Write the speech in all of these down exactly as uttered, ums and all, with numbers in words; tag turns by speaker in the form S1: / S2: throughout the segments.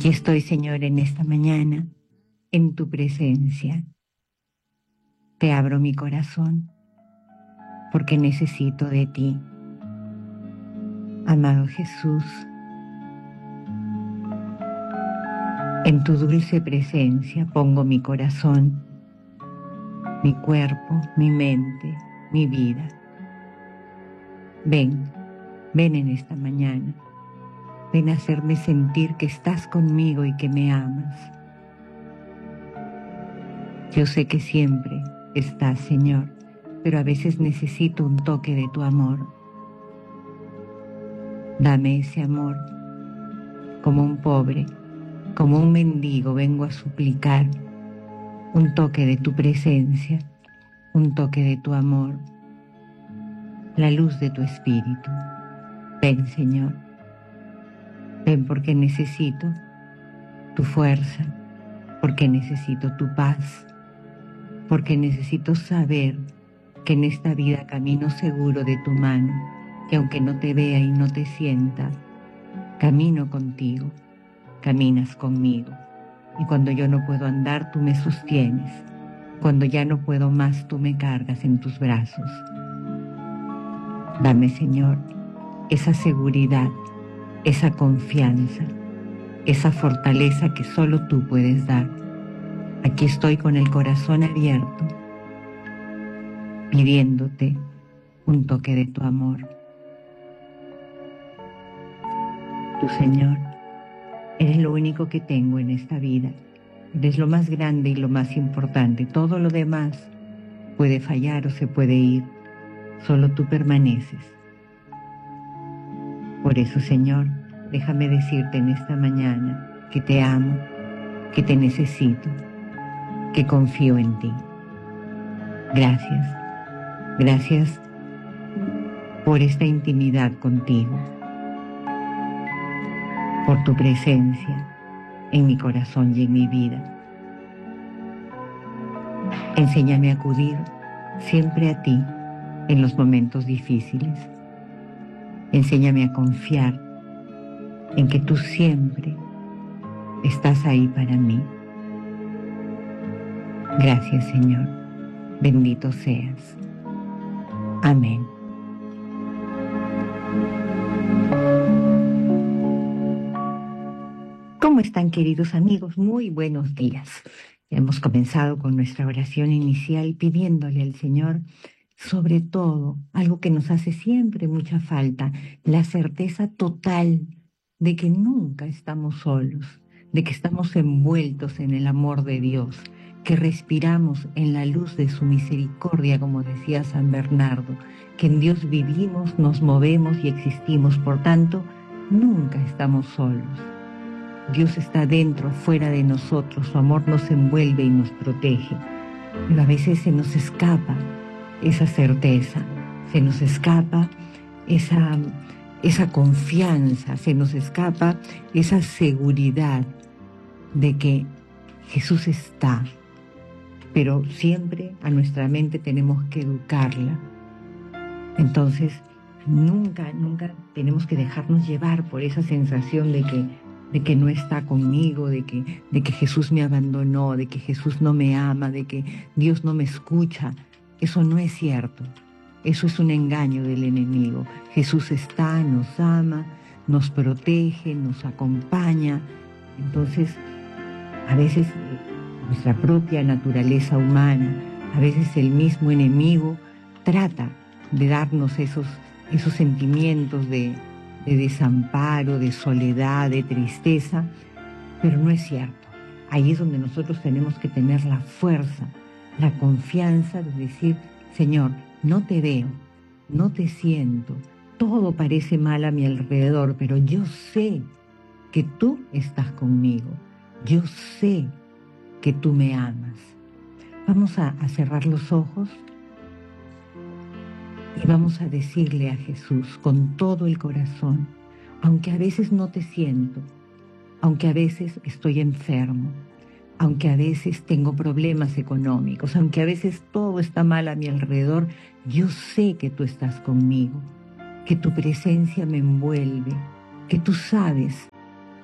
S1: Aquí estoy, Señor, en esta mañana, en tu presencia. Te abro mi corazón, porque necesito de ti. Amado Jesús, en tu dulce presencia pongo mi corazón, mi cuerpo, mi mente, mi vida. Ven, ven en esta mañana. Ven a hacerme sentir que estás conmigo y que me amas. Yo sé que siempre estás, Señor, pero a veces necesito un toque de tu amor. Dame ese amor. Como un pobre, como un mendigo, vengo a suplicar un toque de tu presencia, un toque de tu amor, la luz de tu espíritu. Ven, Señor. Ven porque necesito tu fuerza, porque necesito tu paz, porque necesito saber que en esta vida camino seguro de tu mano, que aunque no te vea y no te sienta, camino contigo, caminas conmigo. Y cuando yo no puedo andar, tú me sostienes. Cuando ya no puedo más, tú me cargas en tus brazos. Dame, Señor, esa seguridad, esa confianza, esa fortaleza que solo tú puedes dar. Aquí estoy con el corazón abierto, pidiéndote un toque de tu amor. Tú, Señor, eres lo único que tengo en esta vida. Eres lo más grande y lo más importante. Todo lo demás puede fallar o se puede ir. Solo tú permaneces. Por eso, Señor, déjame decirte en esta mañana que te amo, que te necesito, que confío en ti. Gracias. Gracias por esta intimidad contigo, por tu presencia en mi corazón y en mi vida. Enséñame a acudir siempre a ti en los momentos difíciles. Enséñame a confiar en que tú siempre estás ahí para mí. Gracias, Señor. Bendito seas. Amén. ¿Cómo están, queridos amigos? Muy buenos días. Hemos comenzado con nuestra oración inicial pidiéndole al Señor, sobre todo, algo que nos hace siempre mucha falta, la certeza total de que nunca estamos solos, de que estamos envueltos en el amor de Dios, que respiramos en la luz de su misericordia, como decía San Bernardo, que en Dios vivimos, nos movemos y existimos, por tanto, nunca estamos solos. Dios está dentro, fuera de nosotros, su amor nos envuelve y nos protege, pero a veces se nos escapa esa certeza, se nos escapa esa, esa confianza, se nos escapa esa seguridad de que Jesús está, pero siempre a nuestra mente tenemos que educarla. Entonces, nunca, nunca tenemos que dejarnos llevar por esa sensación de que, de que no está conmigo, de que, de que Jesús me abandonó, de que Jesús no me ama, de que Dios no me escucha. Eso no es cierto. Eso es un engaño del enemigo. Jesús está, nos ama, nos protege, nos acompaña. Entonces, a veces nuestra propia naturaleza humana, a veces el mismo enemigo trata de darnos esos, esos sentimientos de, de desamparo, de soledad, de tristeza, pero no es cierto. Ahí es donde nosotros tenemos que tener la fuerza, la confianza de decir, Señor, no te veo, no te siento, todo parece mal a mi alrededor, pero yo sé que tú estás conmigo, yo sé que tú me amas. Vamos a, a cerrar los ojos y vamos a decirle a Jesús con todo el corazón, aunque a veces no te siento, aunque a veces estoy enfermo, aunque a veces tengo problemas económicos, aunque a veces todo está mal a mi alrededor, yo sé que tú estás conmigo, que tu presencia me envuelve, que tú sabes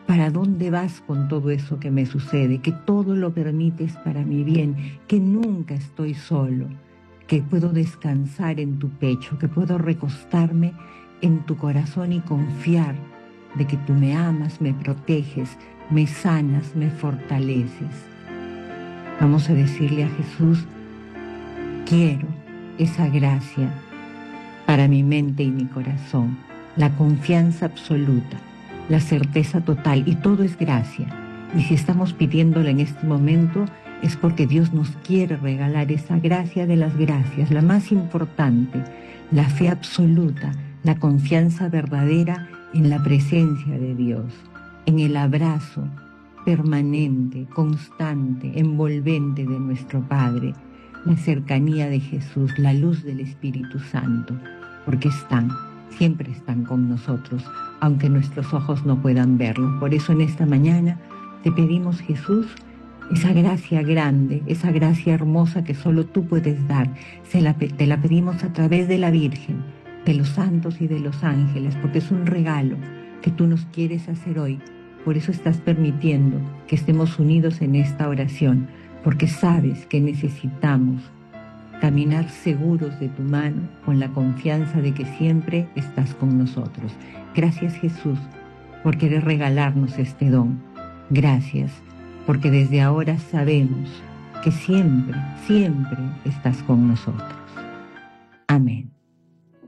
S1: ¿Para dónde vas con todo eso que me sucede? Que todo lo permites para mi bien, que nunca estoy solo, que puedo descansar en tu pecho, que puedo recostarme en tu corazón y confiar de que tú me amas, me proteges, me sanas, me fortaleces. Vamos a decirle a Jesús: quiero esa gracia para mi mente y mi corazón, la confianza absoluta, la certeza total, y todo es gracia. Y si estamos pidiéndola en este momento, es porque Dios nos quiere regalar esa gracia de las gracias, la más importante, la fe absoluta, la confianza verdadera en la presencia de Dios, en el abrazo permanente, constante, envolvente de nuestro Padre, la cercanía de Jesús, la luz del Espíritu Santo, porque están, siempre están con nosotros, aunque nuestros ojos no puedan verlo. Por eso en esta mañana te pedimos, Jesús, esa gracia grande, esa gracia hermosa que solo tú puedes dar. Se la, te la pedimos a través de la Virgen, de los santos y de los ángeles, porque es un regalo que tú nos quieres hacer hoy. Por eso estás permitiendo que estemos unidos en esta oración, porque sabes que necesitamos caminar seguros de tu mano, con la confianza de que siempre estás con nosotros. Gracias, Jesús, por querer regalarnos este don. Gracias, porque desde ahora sabemos que siempre, siempre estás con nosotros. Amén.